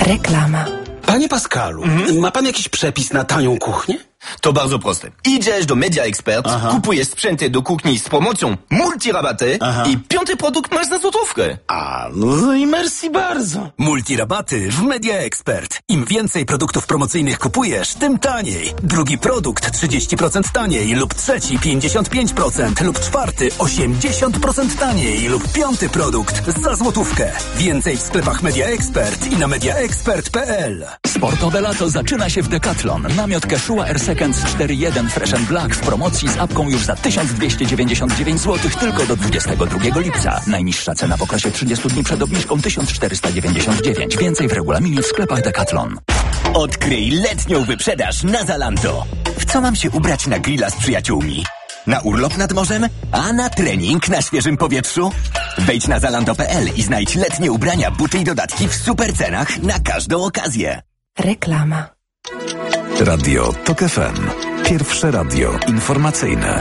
Reklama. Panie Pascalu, ma pan jakiś przepis na tanią kuchnię? To bardzo proste. Idziesz do Media Expert, kupujesz sprzęty do kuchni z promocją multirabaty i 5. produkt masz za złotówkę. No i merci bardzo. Multirabaty w Media Expert. Im więcej produktów promocyjnych kupujesz, tym taniej. Drugi produkt 30% taniej lub trzeci 55% lub czwarty 80% taniej lub 5. produkt za złotówkę. Więcej w sklepach Media Expert i na mediaexpert.pl. Sportowe lato zaczyna się w Decathlon. Namiot Quechua Air Seconds 4.1 Fresh & Black w promocji z apką już za 1299 zł tylko do 22 lipca. Najniższa cena w okresie 30 dni przed obniżką 1499. Więcej w regulaminie w sklepach Decathlon. Odkryj letnią wyprzedaż na Zalando. W co mam się ubrać na grilla z przyjaciółmi? Na urlop nad morzem? A na trening na świeżym powietrzu? Wejdź na zalando.pl i znajdź letnie ubrania, buty i dodatki w super cenach na każdą okazję. Reklama. Radio TOK FM. Pierwsze radio informacyjne.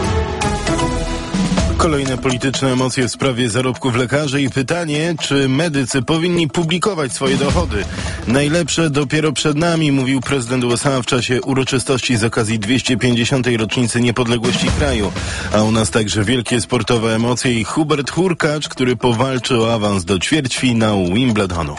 Kolejne polityczne emocje w sprawie zarobków lekarzy i pytanie, czy medycy powinni publikować swoje dochody. Najlepsze dopiero przed nami, mówił prezydent USA w czasie uroczystości z okazji 250. rocznicy niepodległości kraju. A u nas także wielkie sportowe emocje i Hubert Hurkacz, który powalczy o awans do ćwierćfinału Wimbledonu.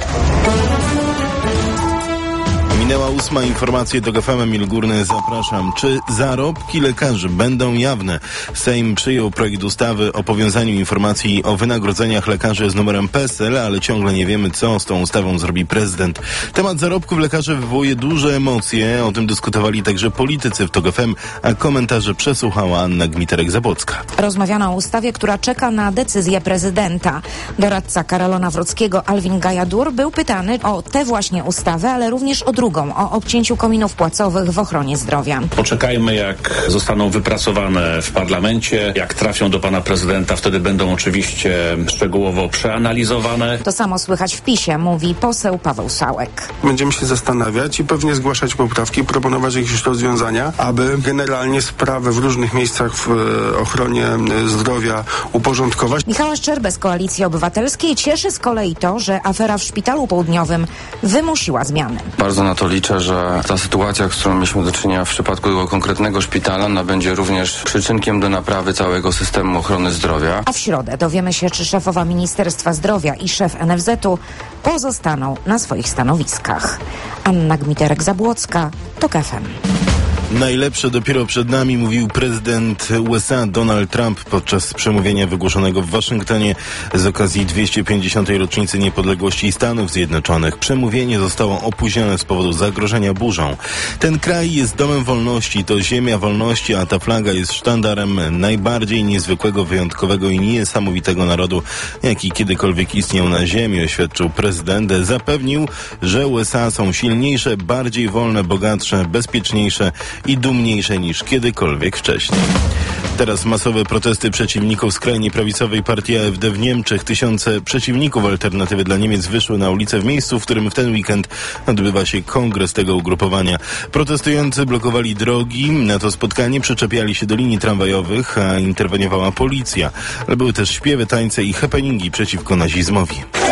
Minęła 8. informacja do FM. Emil Górny, zapraszam. Czy zarobki lekarzy będą jawne? Sejm przyjął projekt ustawy o powiązaniu informacji o wynagrodzeniach lekarzy z numerem PESEL, ale ciągle nie wiemy, co z tą ustawą zrobi prezydent. Temat zarobków lekarzy wywołuje duże emocje. O tym dyskutowali także politycy w TOK FM, a komentarze przesłuchała Anna Gmiterek-Zabłocka. Rozmawiano o ustawie, która czeka na decyzję prezydenta. Doradca Karola Nawrockiego Alvin Gajadur był pytany o tę właśnie ustawę, ale również o drugą, o obcięciu kominów płacowych w ochronie zdrowia. Poczekajmy, jak zostaną wypracowane w parlamencie, jak trafią do pana prezydenta, wtedy będą oczywiście szczegółowo przeanalizowane. To samo słychać w PiS-ie, mówi poseł Paweł Sałek. Będziemy się zastanawiać i pewnie zgłaszać poprawki, proponować jakieś rozwiązania, aby generalnie sprawy w różnych miejscach w ochronie zdrowia uporządkować. Michała Szczerbę z Koalicji Obywatelskiej cieszy z kolei to, że afera w Szpitalu Południowym wymusiła zmiany. Bardzo na to liczę, że ta sytuacja, z którą mieliśmy do czynienia w przypadku tego konkretnego szpitala, będzie również przyczynkiem do naprawy całego systemu ochrony zdrowia. A w środę dowiemy się, czy szefowa Ministerstwa Zdrowia i szef NFZ-u pozostaną na swoich stanowiskach. Anna Gmiterek-Zabłocka, TOK FM. Najlepsze dopiero przed nami, mówił prezydent USA Donald Trump podczas przemówienia wygłoszonego w Waszyngtonie z okazji 250. rocznicy niepodległości Stanów Zjednoczonych. Przemówienie zostało opóźnione z powodu zagrożenia burzą. Ten kraj jest domem wolności, to ziemia wolności, a ta flaga jest sztandarem najbardziej niezwykłego, wyjątkowego i niesamowitego narodu, jaki kiedykolwiek istniał na ziemi, oświadczył prezydent. Zapewnił, że USA są silniejsze, bardziej wolne, bogatsze, bezpieczniejsze i dumniejsze niż kiedykolwiek wcześniej. Teraz masowe protesty przeciwników skrajnie prawicowej partii AfD w Niemczech. Tysiące przeciwników Alternatywy dla Niemiec wyszły na ulicę w miejscu, w którym w ten weekend odbywa się kongres tego ugrupowania. Protestujący blokowali drogi. Na to spotkanie przyczepiali się do linii tramwajowych, a interweniowała policja. Ale były też śpiewy, tańce i happeningi przeciwko nazizmowi.